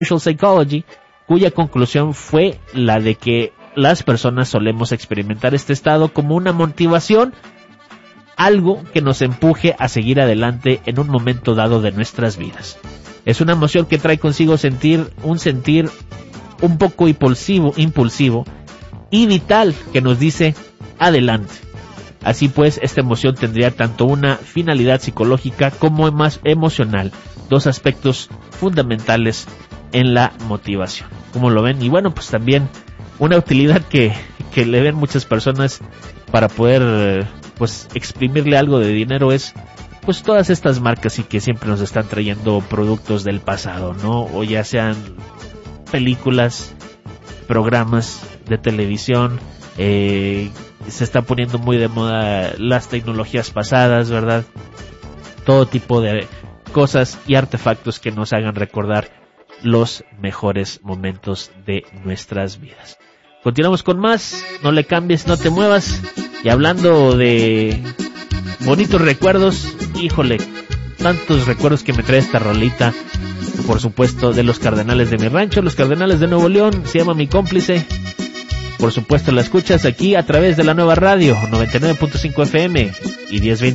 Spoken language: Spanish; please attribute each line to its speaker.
Speaker 1: Social Psychology, cuya conclusión fue la de que las personas solemos experimentar este estado como una motivación, algo que nos empuje a seguir adelante en un momento dado de nuestras vidas. Es una emoción que trae consigo un sentir un poco impulsivo y vital que nos dice adelante. Así pues, esta emoción tendría tanto una finalidad psicológica como más emocional, dos aspectos fundamentales en la motivación. ¿Cómo lo ven? Y bueno, pues también una utilidad que le ven muchas personas para poder pues exprimirle algo de dinero es pues todas estas marcas y que siempre nos están trayendo productos del pasado, ¿no? O ya sean películas, programas de televisión, se está poniendo muy de moda las tecnologías pasadas, ¿verdad? Todo tipo de cosas y artefactos que nos hagan recordar los mejores momentos de nuestras vidas. Continuamos con más, no le cambies, no te muevas. Y hablando de bonitos recuerdos, híjole, tantos recuerdos que me trae esta rolita, por supuesto de los Cardenales de mi rancho, los Cardenales de Nuevo León, se llama Mi Cómplice. Por supuesto la escuchas aquí a través de la nueva radio 99.5 FM y 1020